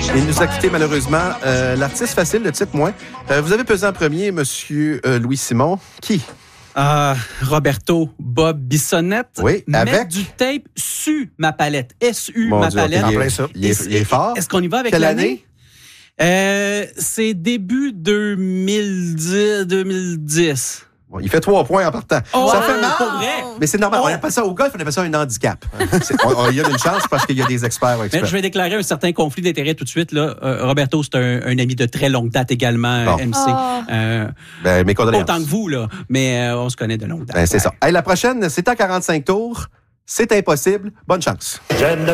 Il nous a quitté malheureusement. L'artiste facile, le type moins. Vous avez pesé en premier, Monsieur Louis Simon. Qui? Roberto Bob Bissonnette. Oui, avec mettre du tape sur ma palette. S-U, Mon ma Dieu, palette. en plein ça. Il est fort. Est-ce qu'on y va avec Quelle l'année? C'est début 2010. Bon, il fait 3 points en partant. Oh, ça fait mal. pour vrai? Mais c'est normal. On appelle ça au golf, on appelle ça un handicap. Il y a une chance parce qu'il y a des experts. Mais je vais déclarer un certain conflit d'intérêts tout de suite. Là. Roberto, c'est un ami de très longue date également, Bon. MC. Mes condoléances. Autant que vous, là, mais on se connaît de longue date. C'est ça. Hey, la prochaine, c'est à 45 tours. C'est impossible. Bonne chance.